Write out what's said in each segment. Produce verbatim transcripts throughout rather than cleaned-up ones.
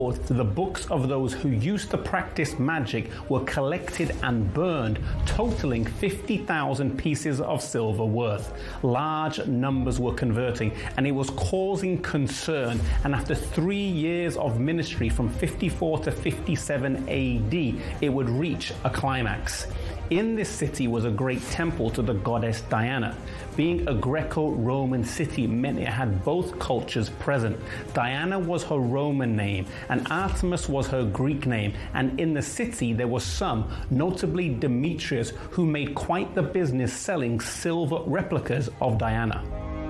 The books of those who used to practice magic were collected and burned, totaling fifty thousand pieces of silver worth. Large numbers were converting, and it was causing concern. And after three years of ministry, from fifty-four to fifty-seven A D, it would reach a climax. In this city was a great temple to the goddess Diana. Being a Greco-Roman city meant it had both cultures present. Diana was her Roman name, and Artemis was her Greek name. And in the city there were some, notably Demetrius, who made quite the business selling silver replicas of Diana.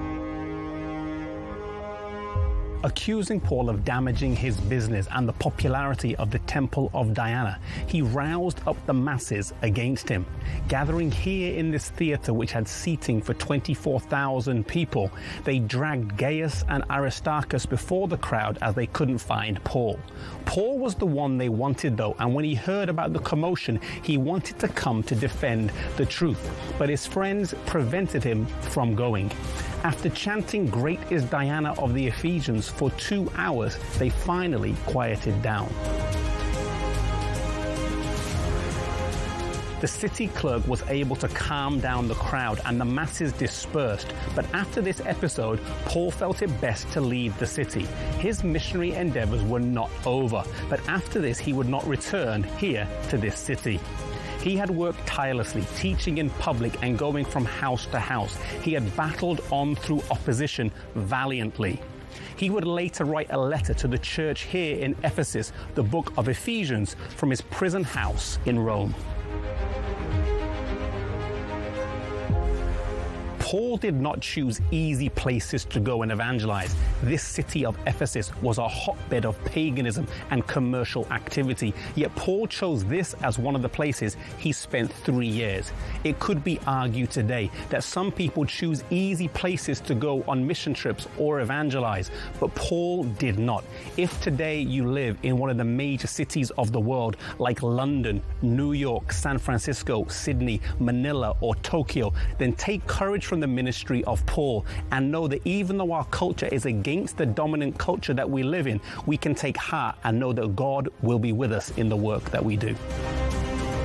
Accusing Paul of damaging his business and the popularity of the Temple of Diana, he roused up the masses against him. Gathering here in this theater, which had seating for twenty-four thousand people, they dragged Gaius and Aristarchus before the crowd as they couldn't find Paul. Paul was the one they wanted though, and when he heard about the commotion, he wanted to come to defend the truth, but his friends prevented him from going. After chanting "Great is Diana of the Ephesians" for two hours, they finally quieted down. The city clerk was able to calm down the crowd and the masses dispersed, but after this episode, Paul felt it best to leave the city. His missionary endeavors were not over, but after this he would not return here to this city. He had worked tirelessly, teaching in public and going from house to house. He had battled on through opposition valiantly. He would later write a letter to the church here in Ephesus, the book of Ephesians, from his prison house in Rome. Paul did not choose easy places to go and evangelize. This city of Ephesus was a hotbed of paganism and commercial activity, yet Paul chose this as one of the places he spent three years. It could be argued today that some people choose easy places to go on mission trips or evangelize, but Paul did not. If today you live in one of the major cities of the world, like London, New York, San Francisco, Sydney, Manila, or Tokyo, then take courage from the ministry of Paul and know that even though our culture is against the dominant culture that we live in, we can take heart and know that God will be with us in the work that we do.